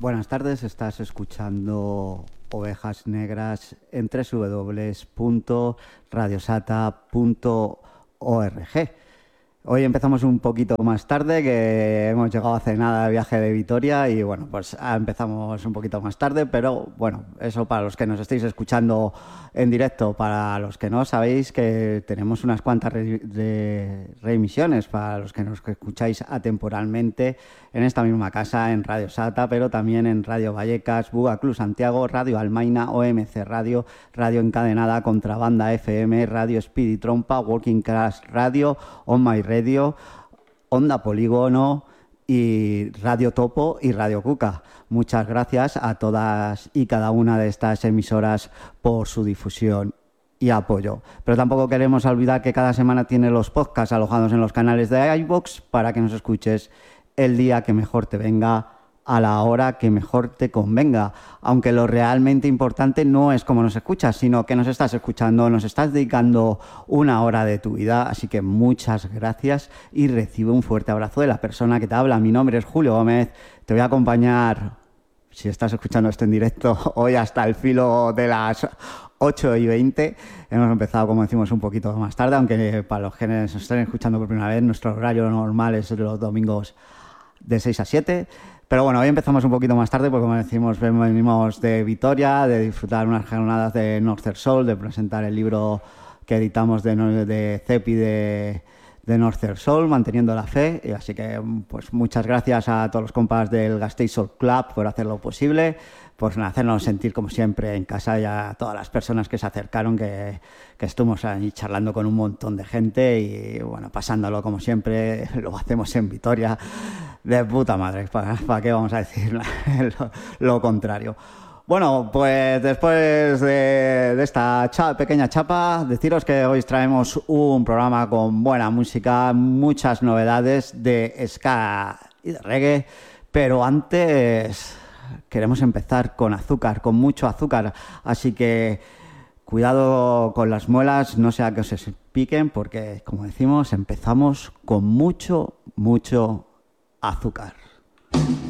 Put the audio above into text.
Buenas tardes, estás escuchando Ovejas Negras en www.radiosata.org. Hoy empezamos un poquito más tarde, que hemos llegado hace nada de viaje de Vitoria y bueno, pues empezamos un poquito más tarde, pero bueno, eso para los que nos estéis escuchando en directo. Para los que no, sabéis que tenemos unas cuantas reemisiones para los que nos escucháis atemporalmente en esta misma casa, en Radio Sata, pero también en Radio Vallecas, Buga Club Santiago, Radio Almaina, OMC Radio, Radio Encadenada, Contrabanda FM, Radio Speedy Trompa, Working Class Radio, On My Radio, Onda Polígono y Radio Topo y Radio Cuca. Muchas gracias a todas y cada una de estas emisoras por su difusión y apoyo. Pero tampoco queremos olvidar que cada semana tiene los podcasts alojados en los canales de iVoox para que nos escuches el día que mejor te venga, a la hora que mejor te convenga. Aunque lo realmente importante no es cómo nos escuchas, sino que nos estás escuchando, nos estás dedicando una hora de tu vida. Así que muchas gracias y recibe un fuerte abrazo de la persona que te habla. Mi nombre es Julio Gómez, te voy a acompañar, si estás escuchando esto en directo, hoy hasta el filo de las 8:20. Hemos empezado, como decimos, un poquito más tarde, aunque para los que nos estén escuchando por primera vez, nuestro horario normal es los domingos de 6 a 7. Pero bueno, hoy empezamos un poquito más tarde porque, como decimos, venimos de Vitoria, de disfrutar unas jornadas de Northern Soul, de presentar el libro que editamos de Cepi de Northern Soul, Manteniendo la Fe. Y así que, pues muchas gracias a todos los compas del Gasteiz Soul Club por hacerlo posible, por hacernos sentir como siempre en casa, y a todas las personas que se acercaron, que estuvimos ahí charlando con un montón de gente y bueno, pasándolo como siempre, lo hacemos en Vitoria de puta madre. ¿Para qué vamos a decir lo contrario? Bueno, pues después de esta pequeña chapa, deciros que hoy traemos un programa con buena música, muchas novedades de ska y de reggae, pero antes queremos empezar con azúcar, con mucho azúcar, así que cuidado con las muelas, no sea que os piquen, porque, como decimos, empezamos con mucho azúcar.